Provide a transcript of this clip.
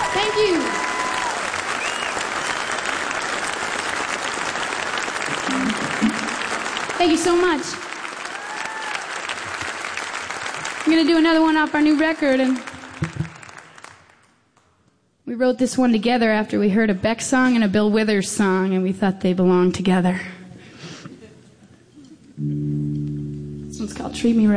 Thank you. Thank you so much. I'm going to do another one off our new record, and we wrote this one together after we heard a Beck song and a Bill Withers song, and we thought they belonged together. This one's called Treat Me Right.